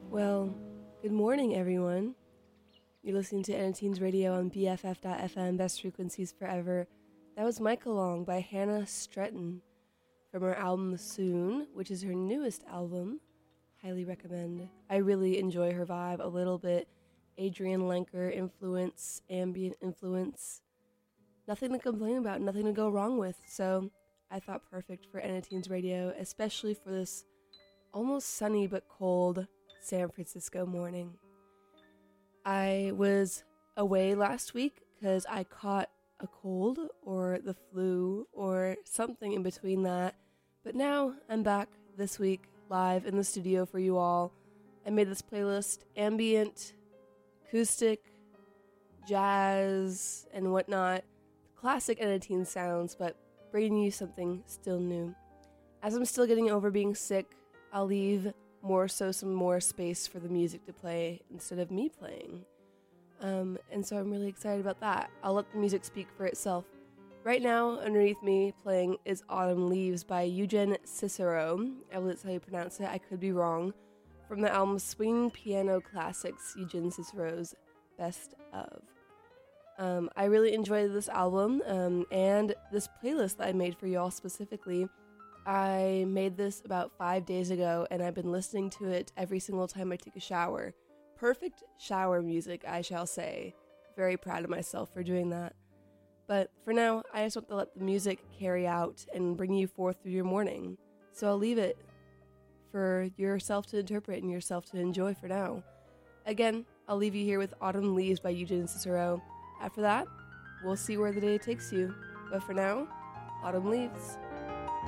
Well, good morning, everyone. You're listening to Teens Radio on BFF.FM, Best Frequencies Forever. That was Mike Along by Hannah Stretton from her album Soon, which is her newest album. Highly recommend. I really enjoy her vibe a little bit. Adrian Lenker influence, ambient influence. Nothing to complain about, nothing to go wrong with. So I thought perfect for Teens Radio, especially for this almost sunny but cold San Francisco morning. I was away last week because I caught a cold or the flu or something in between that. But now I'm back this week live in the studio for you all. I made this playlist, ambient, acoustic, jazz, and whatnot. Classic Teen sounds, but bringing you something still new. As I'm still getting over being sick, I'll leave some more space for the music to play instead of me playing. And so I'm really excited about that. I'll let the music speak for itself. Right now, underneath me playing is Autumn Leaves by Eugen Cicero. I believe that's how you pronounce it. I could be wrong. From the album Swinging Piano Classics, Eugen Cicero's Best Of. I really enjoyed this album and this playlist that I made for y'all specifically. I made this about 5 days ago, and I've been listening to it every single time I take a shower. Perfect shower music, I shall say. Very proud of myself for doing that. But for now, I just want to let the music carry out and bring you forth through your morning. So I'll leave it for yourself to interpret and yourself to enjoy for now. Again, I'll leave you here with Autumn Leaves by Eugen Cicero. After that, we'll see where the day takes you. But for now, Autumn Leaves.